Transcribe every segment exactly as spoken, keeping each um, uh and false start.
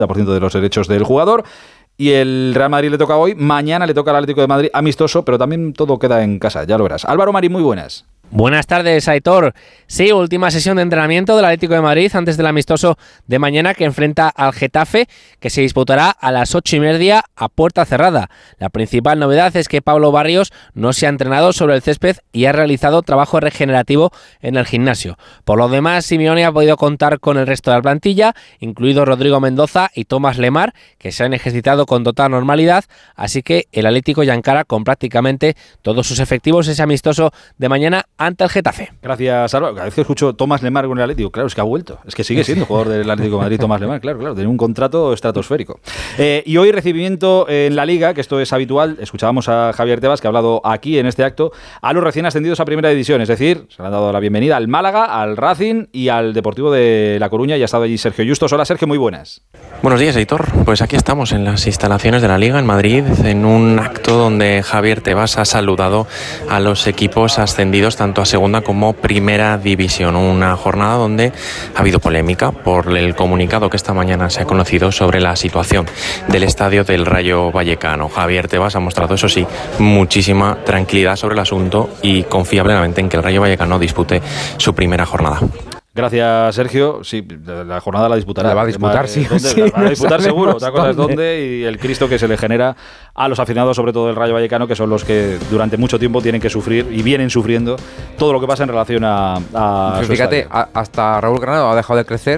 por ciento de los derechos del jugador. Y el Real Madrid le toca hoy, mañana le toca al Atlético de Madrid amistoso, pero también todo queda en casa, ya lo verás. Álvaro Marín, muy buenas. Buenas tardes, Aitor. Sí, última sesión de entrenamiento del Atlético de Madrid antes del amistoso de mañana que enfrenta al Getafe, que se disputará a las ocho y media a puerta cerrada. La principal novedad es que Pablo Barrios no se ha entrenado sobre el césped y ha realizado trabajo regenerativo en el gimnasio. Por lo demás, Simeone ha podido contar con el resto de la plantilla, incluido Rodrigo Mendoza y Tomás Lemar, que se han ejercitado con total normalidad, así que el Atlético ya encara con prácticamente todos sus efectivos ese amistoso de mañana ante el Getafe. Gracias, Álvaro. Cada vez que escucho Tomás Lemar con el Atlético, claro, es que ha vuelto. Es que sigue siendo jugador del Atlético de Madrid, Tomás Lemar, claro, claro, tiene un contrato estratosférico. Eh, y hoy recibimiento en la Liga, que esto es habitual, escuchábamos a Javier Tebas, que ha hablado aquí en este acto, a los recién ascendidos a Primera División, es decir, se le han dado la bienvenida al Málaga, al Racing y al Deportivo de La Coruña, y ha estado allí Sergio Justos. Hola, Sergio, muy buenas. Buenos días, Aitor. Pues aquí estamos en las instalaciones de la Liga en Madrid, en un acto donde Javier Tebas ha saludado a los equipos ascendidos tanto a Segunda como Primera División. Una jornada donde ha habido polémica por el comunicado que esta mañana se ha conocido sobre la situación del estadio del Rayo Vallecano. Javier Tebas ha mostrado, eso sí, muchísima tranquilidad sobre el asunto y confía plenamente en que el Rayo Vallecano dispute su primera jornada. Gracias, Sergio. Sí, la jornada la disputará. La va a disputar, sí. sí la va a disputar seguro. Otra cosa es dónde y el Cristo que se le genera a los aficionados, sobre todo del Rayo Vallecano, que son los que durante mucho tiempo tienen que sufrir y vienen sufriendo todo lo que pasa en relación a, a pues fíjate, a, hasta Raúl Granado ha dejado de crecer.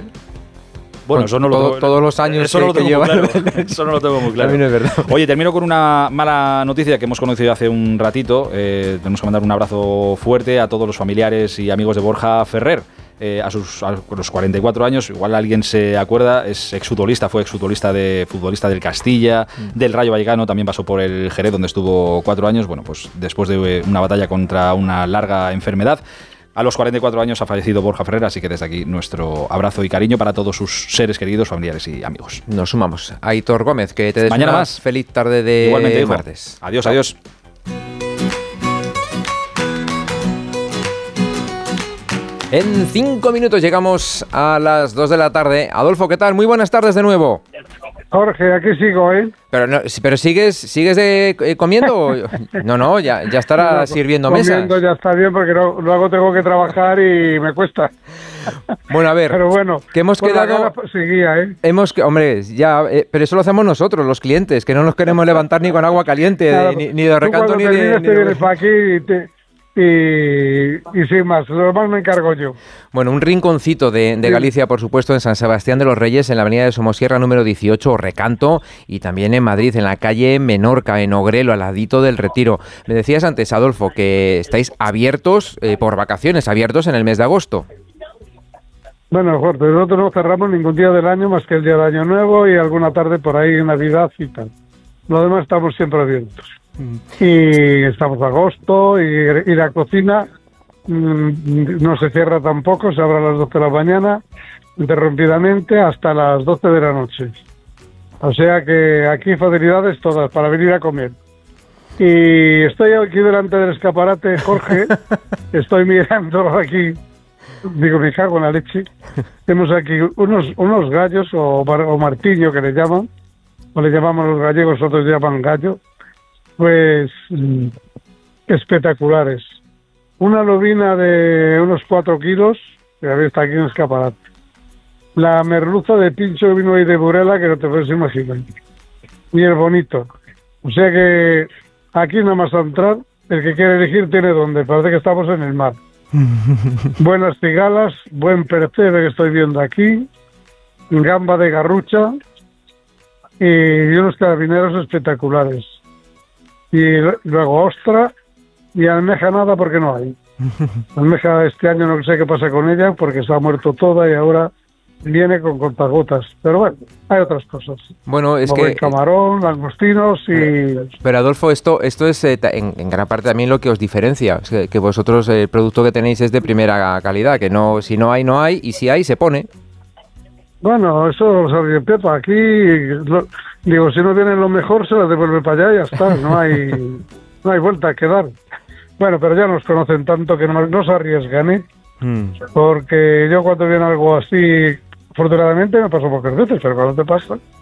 Bueno, eso no lo todo, tengo, todos los años eso que, no lo tengo que lleva. Muy claro. Eso no lo tengo muy claro. También es verdad. Oye, termino con una mala noticia que hemos conocido hace un ratito. Eh, tenemos que mandar un abrazo fuerte a todos los familiares y amigos de Borja Ferrer. Eh, a, sus, a los cuarenta y cuatro años, igual alguien se acuerda, es exfutbolista, fue exfutbolista de futbolista del Castilla, mm. del Rayo Vallecano, también pasó por el Jerez, donde estuvo cuatro años. Bueno, pues después de una batalla contra una larga enfermedad, a los cuarenta y cuatro años ha fallecido Borja Ferrer, así que desde aquí nuestro abrazo y cariño para todos sus seres queridos, familiares y amigos. Nos sumamos. Aitor Gómez, que te des mañana una más. Feliz tarde de Igualmente, hijo. martes. Adiós, Chao. adiós. En cinco minutos llegamos a las dos de la tarde. Adolfo, ¿qué tal? Muy buenas tardes de nuevo. Jorge, aquí sigo, ¿eh? Pero, no, pero sigues sigues de, eh, comiendo. No, no, ya, ya estará no, sirviendo mesas. Comiendo ya está bien porque no, luego tengo que trabajar y me cuesta. Bueno, a ver, pero bueno, que hemos quedado. Seguía, ¿eh? Hemos, hombre, ya, eh, pero eso lo hacemos nosotros, los clientes, que no nos queremos levantar ni con agua caliente, claro, ni, ni de recanto ni de. Ni de... vienes para aquí y te... Y, y sin más, lo demás me encargo yo. Bueno, un rinconcito de, de Galicia, por supuesto, en San Sebastián de los Reyes, en la avenida de Somosierra número dieciocho, Recanto, y también en Madrid, en la calle Menorca, en Ogrelo, al ladito del Retiro. Me decías antes, Adolfo, que estáis abiertos eh, por vacaciones, abiertos en el mes de agosto. Bueno, Jorge, nosotros no cerramos ningún día del año más que el día de Año Nuevo y alguna tarde por ahí en Navidad y tal. Lo demás estamos siempre abiertos. Y estamos a agosto y, y la cocina mmm, no se cierra tampoco, se abre a las doce de la mañana interrumpidamente hasta las doce de la noche. O sea que aquí facilidades todas para venir a comer. Y estoy aquí delante del escaparate, Jorge, estoy mirando aquí, digo, me cago en la leche. Tenemos aquí unos unos gallos o, o martiño que le llaman, o le llamamos los gallegos, otros llaman gallo. Pues mmm, espectaculares. Una lobina de unos cuatro kilos, que había está aquí en el escaparate. La merluza de pincho vino y de Burela, que no te puedes imaginar. Y el bonito. O sea que aquí nada más a entrar, el que quiere elegir tiene donde. Parece que estamos en el mar. Buenas cigalas, buen percebe que estoy viendo aquí, gamba de garrucha y unos carabineros espectaculares. Y luego ostra y almeja nada porque no hay. Almeja este año no sé qué pasa con ella porque se ha muerto toda y ahora viene con cortagotas. Pero bueno, hay otras cosas. Bueno, es como que... el camarón, langostinos y... Pero Adolfo, esto esto es eh, en, en gran parte también lo que os diferencia. Es que, que vosotros el producto que tenéis es de primera calidad, que no si no hay, no hay, y si hay, se pone. Bueno, eso lo sabe Pepa. Aquí, lo, digo, si no viene lo mejor, se lo devuelve para allá y ya está. No hay no hay vuelta a quedar. Bueno, pero ya nos conocen tanto que no, no se arriesgan, ¿eh? Mm. Porque yo cuando viene algo así, afortunadamente me pasó pocas veces, pero cuando te pasa...